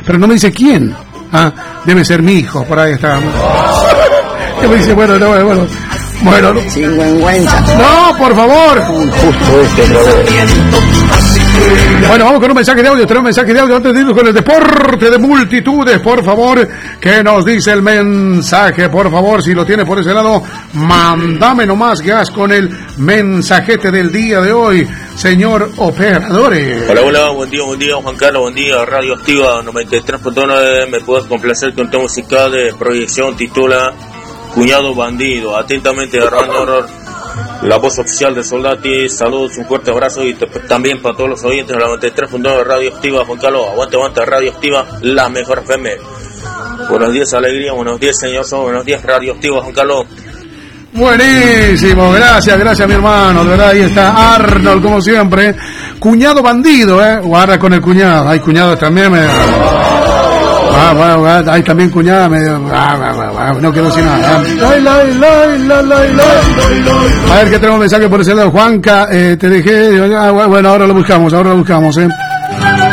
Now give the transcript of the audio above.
pero no me dice quién. Debe ser mi hijo, por ahí está. Que me dice, bueno. No, por favor. Justo Bueno, vamos con un mensaje de audio. Tenemos un mensaje de audio antes de irnos con el deporte de multitudes. Por favor, ¿qué nos dice el mensaje? Por favor, si lo tiene por ese lado, mándame nomás gas con el mensajete del día de hoy, señor operadores. Hola, buen día, Juan Carlos, buen día, Radio Activa 93.9. Me puedes complacer con tu música de proyección, titula Cuñado Bandido. Atentamente, Hernando, la voz oficial de Soldati. Saludos, un fuerte abrazo y también para todos los oyentes de la 93.9 Radio Activa. Juan Carlos, aguante Radio Activa, la mejor FM. Buenos días, alegría, buenos días, señor, buenos días, Radio Activa, Juan Carlos. Buenísimo, gracias mi hermano, de verdad. Ahí está Arnold, como siempre. Cuñado Bandido, guarda con el cuñado. Hay cuñados también, hay también cuñada medio. No quedó sin nada. A ver que tenemos un mensaje por ese lado. Juanca, te dejé. Bueno, ahora lo buscamos,